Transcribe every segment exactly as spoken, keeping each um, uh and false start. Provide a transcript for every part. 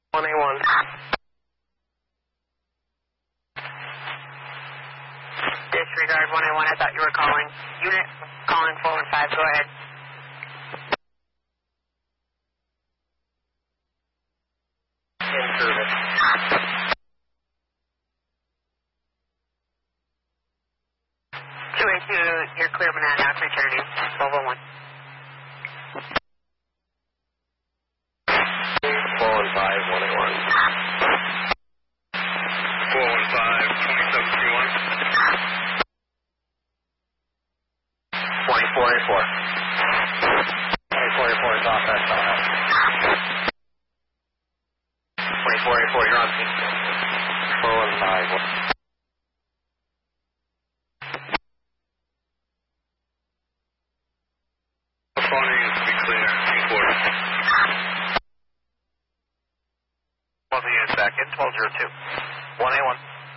one A one. Disregard one A one, I thought you were calling. Unit calling four one five, go ahead. In service. two A two, you're clear Monadnock, returning, twelve oh one. four one five, one A one. four one five, twenty-seven three one. twenty-four A four. twenty-four A four is off, that's all right. twenty-four A four, you're on scene. four one five, one. The phone needs to be clear, quarter. Closing in second, twelve oh two. one A one.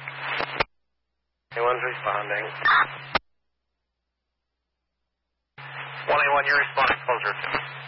A one's responding. one A one, you're responding, twelve oh two.